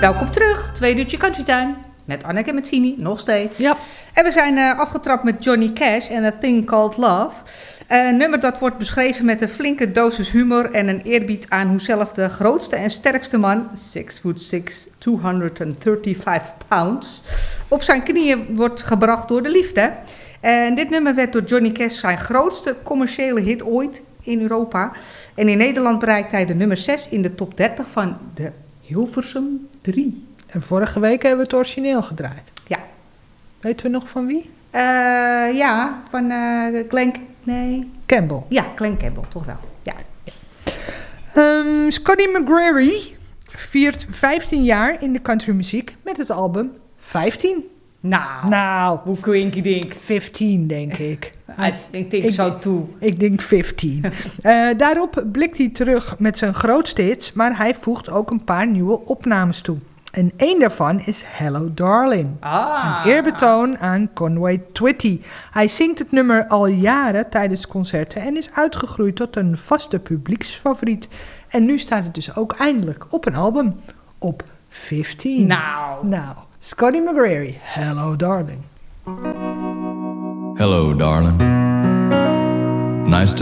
Welkom terug, tweede uurtje Country Time. Met Anneke en met Sini, nog steeds. Ja. En we zijn afgetrapt met Johnny Cash en A Thing Called Love. Een nummer dat wordt beschreven met een flinke dosis humor en een eerbied aan hoe zelf de grootste en sterkste man, 6'6", 235 pounds, op zijn knieën wordt gebracht door de liefde. En dit nummer werd door Johnny Cash zijn grootste commerciële hit ooit in Europa. En in Nederland bereikt hij de nummer 6 in de top 30 van de Hilversum 3. En vorige week hebben we het origineel gedraaid. Ja. Weten we nog van wie? Ja, van Glenn... Nee. Campbell. Ja, Glenn Campbell, toch wel. Ja. Scotty McCreery viert 15 jaar in de countrymuziek met het album 15. Nou, hoe kwinky dink. 15 denk ik. Ik denk zo toe. Ik denk 15. Daarop blikt hij terug met zijn grootste hits, maar hij voegt ook een paar nieuwe opnames toe. En één daarvan is Hello Darling. Een eerbetoon aan Conway Twitty. Hij zingt het nummer al jaren tijdens concerten en is uitgegroeid tot een vaste publieksfavoriet. En nu staat het dus ook eindelijk op een album. Op 15. Nou, Scotty McCreery, Hello Darling. Hello, darling. Nice to